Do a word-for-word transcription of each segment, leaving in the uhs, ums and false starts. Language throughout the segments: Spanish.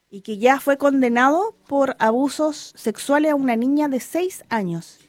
y que ya fue condenado por abusos sexuales a una niña de seis años.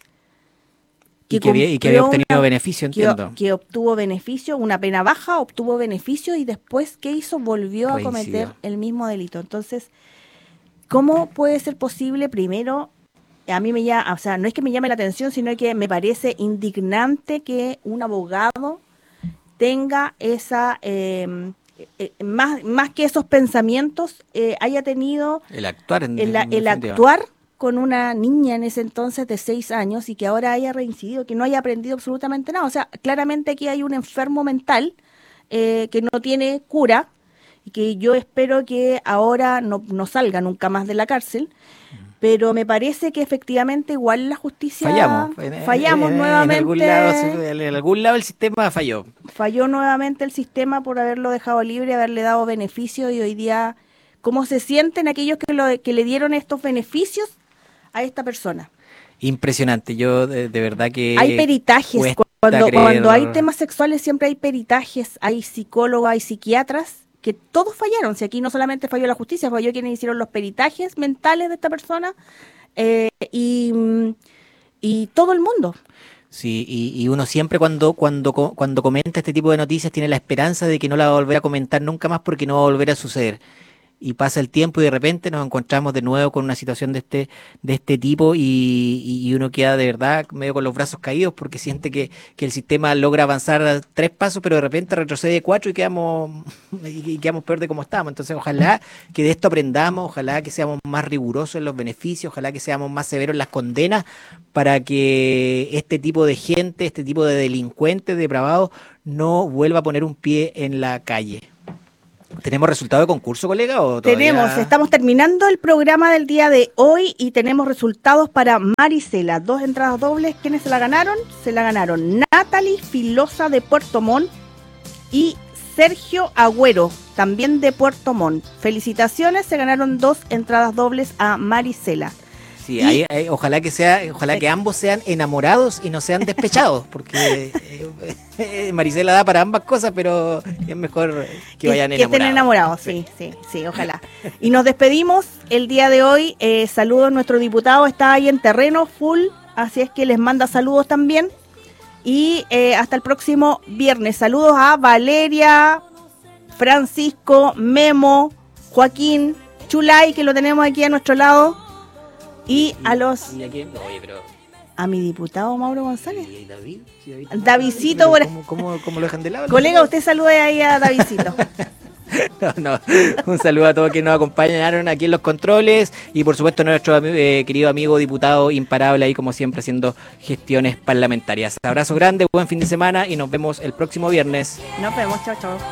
Y que, había, y que había obtenido una, beneficio, que, entiendo. que obtuvo beneficio, una pena baja, obtuvo beneficio y después, ¿qué hizo? Volvió Reincidió. a cometer el mismo delito. Entonces, ¿cómo puede ser posible? Primero, a mí me llama, o sea, no es que me llame la atención, sino que me parece indignante que un abogado tenga esa, eh, eh, más, más que esos pensamientos, eh, haya tenido El actuar, en, el, en el actuar con una niña en ese entonces de seis años y que ahora haya reincidido, que no haya aprendido absolutamente nada. O sea, claramente aquí hay un enfermo mental eh, que no tiene cura y que yo espero que ahora no, no salga nunca más de la cárcel. Pero me parece que efectivamente igual la justicia Fallamos. En, fallamos en, en, algún lado, nuevamente. en algún lado el sistema falló. Falló nuevamente el sistema por haberlo dejado libre, haberle dado beneficios y hoy día, ¿cómo se sienten aquellos que, lo, que le dieron estos beneficios a esta persona? Impresionante. Yo de, de verdad Hay que peritajes. cuesta Cuando, creer. cuando hay temas sexuales siempre hay peritajes, hay psicólogos, hay psiquiatras, que todos fallaron. Si aquí no solamente falló la justicia, falló quienes hicieron los peritajes mentales de esta persona eh, y, y todo el mundo. Sí, y, y uno siempre cuando, cuando, cuando comenta este tipo de noticias tiene la esperanza de que no la va a volver a comentar nunca más porque no va a volver a suceder. Y pasa el tiempo y de repente nos encontramos de nuevo con una situación de este, de este tipo y, y uno queda de verdad medio con los brazos caídos porque siente que, que el sistema logra avanzar tres pasos, pero de repente retrocede cuatro y quedamos, y quedamos peor de como estábamos. Entonces, ojalá que de esto aprendamos, ojalá que seamos más rigurosos en los beneficios, ojalá que seamos más severos en las condenas para que este tipo de gente, este tipo de delincuentes depravados, no vuelva a poner un pie en la calle. ¿Tenemos resultado de concurso, colega? ¿O todavía? Tenemos, estamos terminando el programa del día de hoy y tenemos resultados para Marisela. Dos entradas dobles. ¿Quiénes se la ganaron? Se la ganaron Natalie Filosa de Puerto Montt y Sergio Agüero, también de Puerto Montt. Felicitaciones, se ganaron dos entradas dobles a Marisela. Sí, y, ahí, ahí, ojalá que sea, ojalá que ambos sean enamorados y no sean despechados, porque eh, eh, Marisela da para ambas cosas, pero es mejor que, que vayan enamorados. Que estén enamorados, sí, sí, sí, ojalá. Y nos despedimos el día de hoy. Eh, saludos, nuestro diputado está ahí en terreno full, así es que les manda saludos también. Y eh, hasta el próximo viernes. Saludos a Valeria, Francisco, Memo, Joaquín, Chulay, que lo tenemos aquí a nuestro lado. Y, y a los... ¿Y a quién? Oye, pero... A mi diputado Mauro González. ¿Y David? ¿Sí, David? Davidcito. Por... ¿Cómo, cómo, ¿Cómo lo dejan de lado? Colega, usted salude ahí a Davidcito. No, no. Un saludo a todos que nos acompañaron aquí en los controles y por supuesto a nuestro eh, querido amigo diputado imparable ahí como siempre haciendo gestiones parlamentarias. Abrazo grande, buen fin de semana y nos vemos el próximo viernes. Nos vemos, chao, chao.